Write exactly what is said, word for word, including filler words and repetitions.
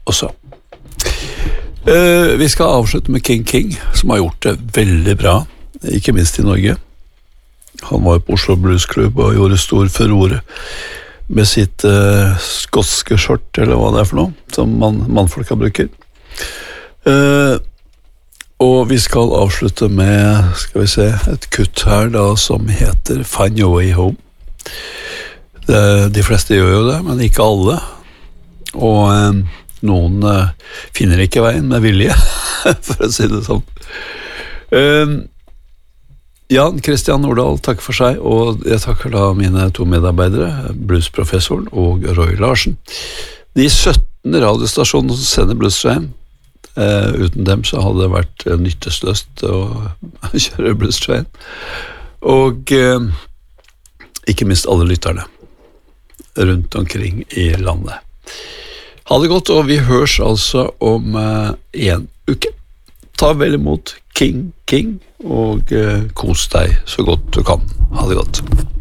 også. Uh, vi skal avslutte med King King, som har gjort det veldig bra, ikke minst i Norge. Han var på Oslo Blues Club og gjorde stor furore med sitt uh, skotske skjort, eller hva det er for noe, som man, mannfolka bruker. Uh, og vi skal avslutte med, skal vi se, et kutt her da, som heter Find Your Way Home. Det, de fleste gjør jo det, men ikke alle. Og um, noen uh, finner ikke veien med vilje, for å si det sånn. Um, Jan Christian Nordahl takker for seg, og jeg takker da mine to medarbeidere, bluesprofessoren og Roy Larsen. De sytten radiostasjonene som sender Bluestrain, uh, uten dem så hadde det vært uh, nyttesløst å kjøre Bluestrain. Og uh, ikke minst alle lytterne rundt omkring i landet. Ha det godt, og vi hørs altså om uh, en uke. Ta vel imot King King, og uh, kos deg så godt du kan. Ha det godt.